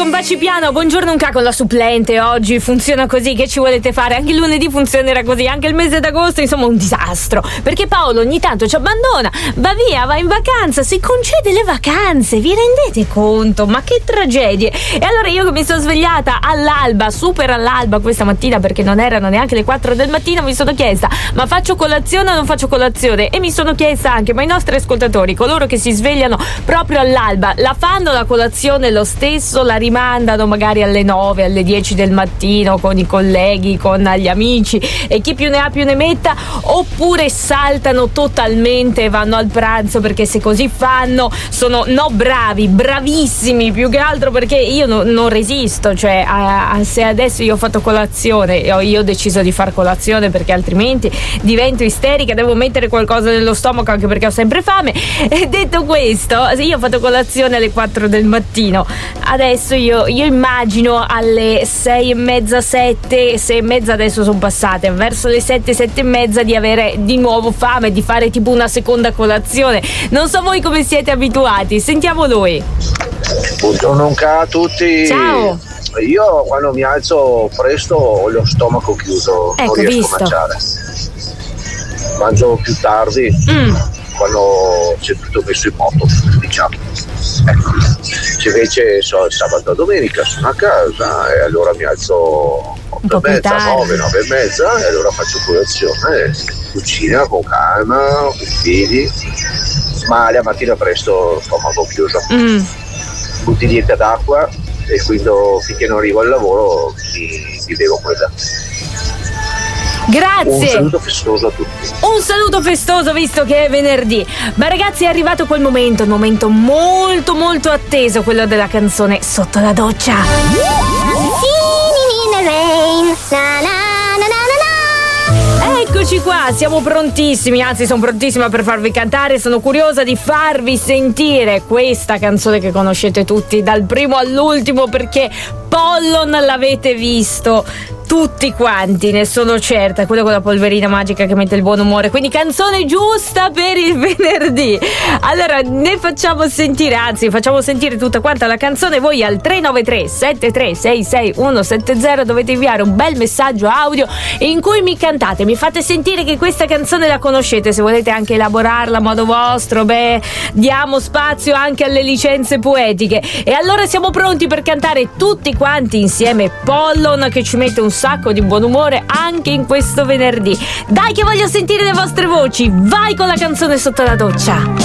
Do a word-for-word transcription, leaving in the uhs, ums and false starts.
con Bacipiano, buongiorno un ca con la supplente. Oggi funziona così, che ci volete fare? Anche il lunedì funzionerà così, anche il mese d'agosto, insomma un disastro. Perché Paolo ogni tanto ci abbandona, va via, va in vacanza, si concede le vacanze, vi rendete conto? Ma che tragedie! E allora io che mi sono svegliata all'alba, super all'alba questa mattina, perché non erano neanche le quattro del mattino, mi sono chiesta, ma faccio colazione o non faccio colazione? E mi sono chiesta anche, ma i nostri ascoltatori, coloro che si svegliano proprio all'alba, la fanno la colazione lo stesso, la rimandano magari alle nove, alle dieci del mattino con i colleghi, con gli amici e chi più ne ha più ne metta, oppure saltano totalmente e vanno al pranzo? Perché se così fanno sono no bravi, bravissimi, più che altro perché io no, non resisto, cioè a, a, se adesso io ho fatto colazione e ho, io ho deciso di far colazione perché altrimenti divento isterica, devo mettere qualcosa nello stomaco anche perché ho sempre fame. E detto questo, io ho fatto colazione alle quattro del mattino, adesso io, io immagino alle sei e mezza, sette, sei e mezza adesso sono passate, verso le sette, sette e mezza di avere di nuovo fame, di fare tipo una seconda colazione. Non so voi come siete abituati, sentiamo lui. Buongiorno a tutti. Ciao. Io quando mi alzo presto ho lo stomaco chiuso, ecco, non riesco visto. a mangiare. Mangio più tardi, mm. quando c'è tutto messo in moto, diciamo. Ecco. Se invece so, il sabato e domenica sono a casa e allora mi alzo otto e mezza, nove, nove e mezza e allora faccio colazione, cucina con calma, con figli, ma la mattina presto stomaco chiuso. Mm. Bottiglietta d'acqua e quindi finché non arrivo al lavoro mi, mi bevo quella. Grazie. Un saluto festoso a tutti. Un saluto festoso visto che è venerdì. Ma ragazzi, è arrivato quel momento, il momento molto molto atteso, quello della canzone Sotto la doccia. Eccoci qua, siamo prontissimi, anzi sono prontissima per farvi cantare, sono curiosa di farvi sentire questa canzone che conoscete tutti dal primo all'ultimo, perché Pollon l'avete visto tutti quanti, ne sono certa, quello con la polverina magica che mette il buon umore, quindi canzone giusta per il venerdì. Allora ne facciamo sentire, anzi facciamo sentire tutta quanta la canzone. Voi al tre nove tre sette tre sei sei uno sette zero dovete inviare un bel messaggio audio in cui mi cantate, mi fate sentire che questa canzone la conoscete. Se volete anche elaborarla a modo vostro, beh, diamo spazio anche alle licenze poetiche. E allora siamo pronti per cantare tutti quanti insieme Pollon, che ci mette un sacco di buon umore anche in questo venerdì. Dai che voglio sentire le vostre voci, vai con la canzone Sotto la doccia.